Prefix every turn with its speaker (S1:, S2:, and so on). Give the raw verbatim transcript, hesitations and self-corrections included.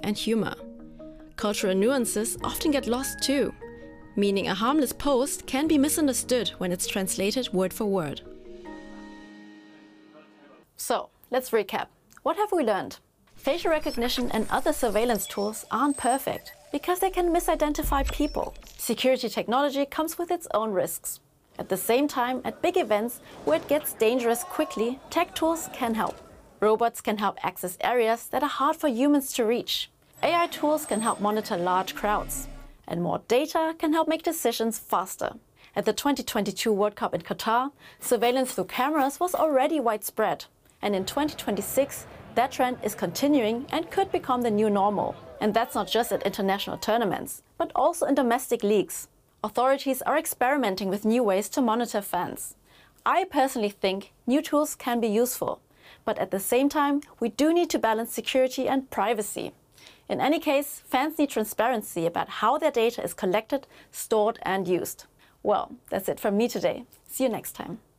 S1: and humor. Cultural nuances often get lost too, meaning a harmless post can be misunderstood when it's translated word for word. So, let's recap. What have we learned? Facial recognition and other surveillance tools aren't perfect because they can misidentify people. Security technology comes with its own risks. At the same time, at big events where it gets dangerous quickly, tech tools can help. Robots can help access areas that are hard for humans to reach. A I tools can help monitor large crowds. And more data can help make decisions faster. At the twenty twenty-two World Cup in Qatar, surveillance through cameras was already widespread. And in twenty twenty-six, that trend is continuing and could become the new normal. And that's not just at international tournaments, but also in domestic leagues. Authorities are experimenting with new ways to monitor fans. I personally think new tools can be useful, but at the same time, we do need to balance security and privacy. In any case, fans need transparency about how their data is collected, stored and used. Well, that's it from me today. See you next time.